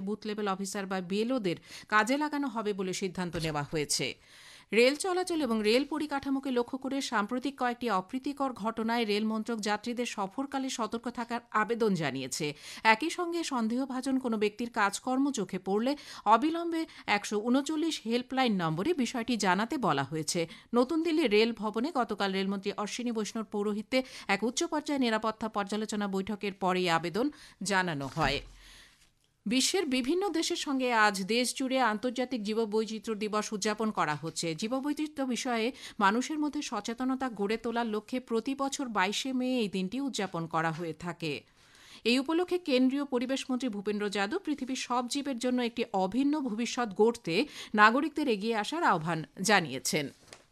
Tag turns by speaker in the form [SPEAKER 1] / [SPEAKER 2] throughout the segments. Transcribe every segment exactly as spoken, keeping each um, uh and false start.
[SPEAKER 1] Booth level officer বা বিএলওদের কাজে লাগানো হবে বলে সিদ্ধান্ত নেওয়া হয়েছে। রেল চলাচল এবং রেল পরিকাঠামোকে লক্ষ্য করে সাম্প্রতিক কয়েকটি অপ্রীতিকর ঘটনায় রেল মন্ত্রক যাত্রীদের সফরকালে সতর্ক থাকার আবেদন জানিয়েছে। একই সঙ্গে সন্দেহভাজন কোনো ব্যক্তির কাজকর্ম চোখে পড়লে অবিলম্বে একশো উনচল্লিশ হেল্পলাইন নম্বরে বিষয়টি জানাতে বলা হয়েছে। নতুন দিল্লি রেল ভবনে গতকাল রেলমন্ত্রী অশ্বিনী বৈষ্ণব পৌরোহিত্যে এক উচ্চ পর্যায়ে নিরাপত্তা পর্যালোচনা বৈঠকের পরে আবেদন জানানো হয়। বিশ্বের বিভিন্ন দেশের সঙ্গে আজ দেশ জুড়ে আন্তর্জাতিক জীববৈচিত্র্য দিবস উদযাপন করা হচ্ছে। জীববৈচিত্র্য বিষয়ে মানুষের মধ্যে সচেতনতা গড়ে তোলার লক্ষ্যে প্রতি বছর বাইশে মে এই দিনটি উদযাপন করা হয়ে থাকে। এই উপলক্ষে কেন্দ্রীয় পরিবেশমন্ত্রী ভূপেন্দ্র যাদব পৃথিবীর সব জীবের জন্য একটি অভিন্ন ভবিষ্যৎ গড়তে নাগরিকদের এগিয়ে আসার আহ্বান জানিয়েছেন।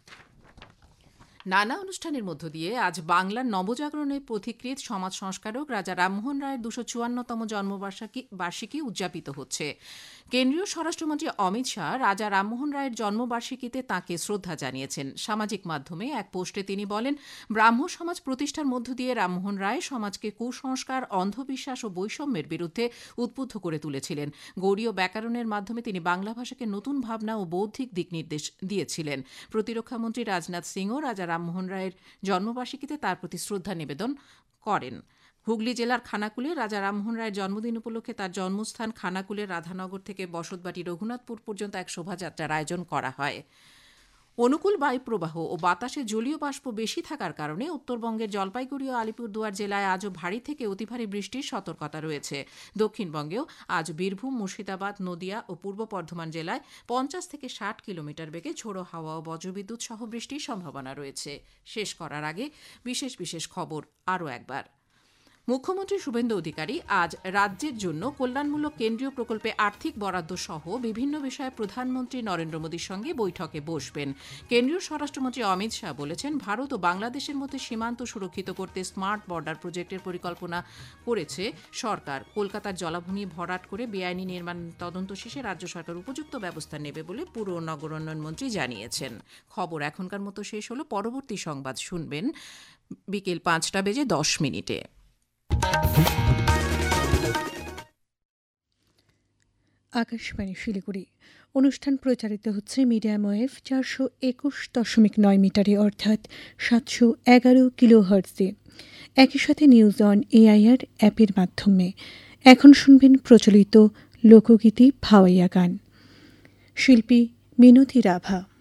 [SPEAKER 1] নানা অনুষ্ঠানের মধ্য দিয়ে আজ বাংলার নবজাগরণের পথিকৃৎ সমাজ সংস্কারক রাজা রামমোহন রায়ের দুশো চুয়ান্নতম জন্মবার্ষিকী বার্ষিকী উদযাপিত হচ্ছে। কেন্দ্রীয় স্বরাষ্ট্রমন্ত্রী অমিত শাহ রাজা রামমোহন রায়ের জন্মবার্ষিকীতে তাঁকে শ্রদ্ধা জানিয়েছেন। সামাজিক মাধ্যমে এক পোস্টে তিনি বলেন, ব্রাহ্ম সমাজ প্রতিষ্ঠার মধ্য দিয়ে রামমোহন রায় সমাজকে কুসংস্কার, অন্ধবিশ্বাস ও বৈষম্যের বিরুদ্ধে উদ্বুদ্ধ করে তুলেছিলেন। গৌড়ীয় ব্যাকরণের মাধ্যমে তিনি বাংলা ভাষাকে নতুন ভাবনা ও বৌদ্ধিক দিক নির্দেশ দিয়েছিলেন। প্রতিরক্ষামন্ত্রী রাজনাথ সিংও রাজা রামমোহন রায়ের জন্মবার্ষিকীতে তার প্রতি শ্রদ্ধা নিবেদন করেন। হুগলি জেলার খানাকুলে রাজা রামমোহন রায়ের জন্মদিন উপলক্ষে তার জন্মস্থান খানাকুলের রাধানগর থেকে বসতবাটি রঘুনাথপুর পর্যন্ত এক শোভাযাত্রার আয়োজন করা হয়। অনুকূল বায়ুপ্রবাহ ও বাতাসে জলীয় বাষ্প বেশি থাকার কারণে উত্তরবঙ্গের জলপাইগুড়ি ও আলিপুরদুয়ার জেলায় আজও ভারী থেকে অতি ভারী বৃষ্টির সতর্কতা রয়েছে। দক্ষিণবঙ্গেও আজ বীরভূম, মুর্শিদাবাদ, নদিয়া ও পূর্ব বর্ধমান জেলায় পঞ্চাশ থেকে ষাট কিলোমিটার বেগে ঝোড়ো হাওয়া ও বজ্রবিদ্যুৎ সহ বৃষ্টির সম্ভাবনা রয়েছে। শেষ করার আগে বিশেষ বিশেষ খবর আরও একবার। মুখ্যমন্ত্রী শুভেন্দু অধিকারী আজ রাজ্যের জন্য কল্যাণমূলক কেন্দ্রীয় প্রকল্পে আর্থিক বরাদ্দ সহ বিভিন্ন বিষয়ে প্রধানমন্ত্রী নরেন্দ্র মোদীর সঙ্গে বৈঠকে বসবেন। কেন্দ্রীয় স্বরাষ্ট্রমন্ত্রী অমিত শাহ বলেছেন, ভারত ও বাংলাদেশের মধ্যে সীমান্ত সুরক্ষিত করতে স্মার্ট বর্ডার প্রজেক্টের পরিকল্পনা করেছে সরকার। কলকাতার জলাভূমি ভরাট করে বেআইনি নির্মাণ তদন্ত শেষে রাজ্য সরকার উপযুক্ত ব্যবস্থা নেবে বলে পুর ও নগর উন্নয়ন মন্ত্রী জানিয়েছেন। খবর এখনকার মতো শেষ হলো। পরবর্তী সংবাদ শুনবেন বিকেল পাঁচটা বেজে দশ মিনিটে।
[SPEAKER 2] আকাশবাণী শিলিগুড়ি। অনুষ্ঠান প্রচারিত হচ্ছে মিডিয়াম ওয়েভ চারশো একুশ দশমিক নয় মিটারে, অর্থাৎ সাতশো এগারো কিলো হার্টজে। একই সাথে নিউজ অন এআইআর অ্যাপের মাধ্যমে। এখন শুনবেন প্রচলিত লোকগীতি ভাওয়াইয়া গান। শিল্পী মিনতি রাভা।